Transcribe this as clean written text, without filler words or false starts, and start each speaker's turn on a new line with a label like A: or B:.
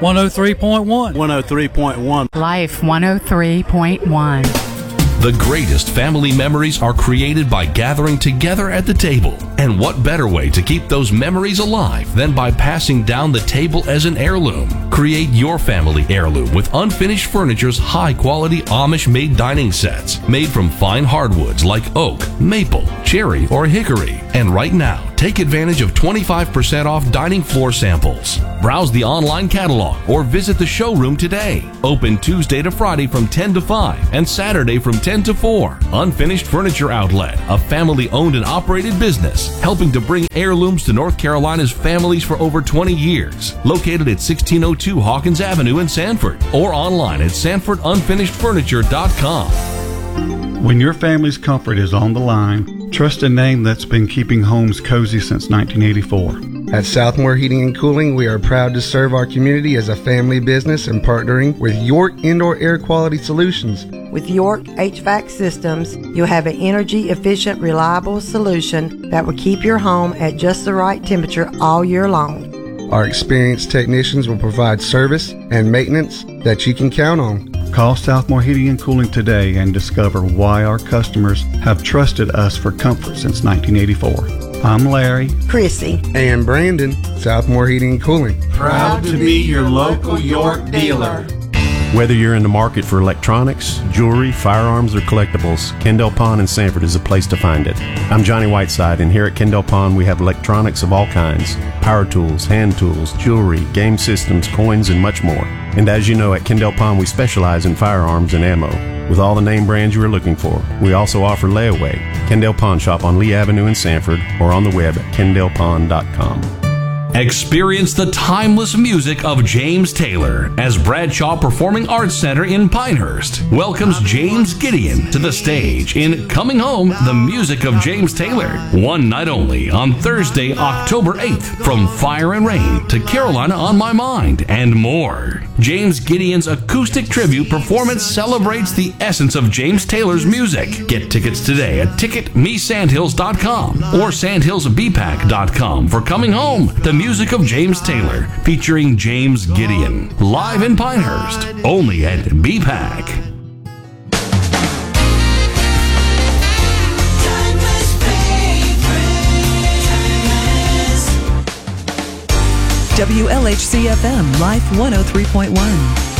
A: 103.1.
B: 103.1.
C: Life 103.1.
D: The greatest family memories are created by gathering together at the table. And what better way to keep those memories alive than by passing down the table as an heirloom? Create your family heirloom with Unfinished Furniture's high-quality Amish-made dining sets made from fine hardwoods like oak, maple, cherry, or hickory. And right now, take advantage of 25% off dining floor samples. Browse the online catalog or visit the showroom today. Open Tuesday to Friday from 10 to 5 and Saturday from 10 to 4. Unfinished Furniture Outlet, a family-owned and operated business, helping to bring heirlooms to North Carolina's families for over 20 years. Located at 1602 Hawkins Avenue in Sanford or online at sanfordunfinishedfurniture.com.
E: When your family's comfort is on the line, trust a name that's been keeping homes cozy since 1984.
F: At Southmore Heating and Cooling, we are proud to serve our community as a family business and partnering with York Indoor Air Quality Solutions.
G: With York HVAC systems, you'll have an energy-efficient, reliable solution that will keep your home at just the right temperature all year long.
F: Our experienced technicians will provide service and maintenance that you can count on.
E: Call Southmore Heating and Cooling today and discover why our customers have trusted us for comfort since 1984. I'm Larry,
G: Chrissy,
F: and Brandon, Southmore Heating and Cooling.
H: Proud to be your local York dealer.
I: Whether you're in the market for electronics, jewelry, firearms, or collectibles, Kendall Pond in Sanford is a place to find it. I'm Johnny Whiteside, and here at Kendall Pond we have electronics of all kinds: power tools, hand tools, jewelry, game systems, coins, and much more. And as you know, at Kendall Pond we specialize in firearms and ammo, with all the name brands you are looking for. We also offer layaway. Kendall Pond Shop on Lee Avenue in Sanford or on the web at kendallpond.com.
D: Experience the timeless music of James Taylor as Bradshaw Performing Arts Center in Pinehurst welcomes James Gideon to the stage in Coming Home, the Music of James Taylor. One night only on Thursday, October 8th, from Fire and Rain to Carolina on My Mind and more. James Gideon's acoustic tribute performance celebrates the essence of James Taylor's music. Get tickets today at ticketmesandhills.com or sandhillsbpack.com for Coming Home, the Music of James Taylor, featuring James Gideon, live in Pinehurst, only at BPAC.
J: WLHC-FM, Life 103.1.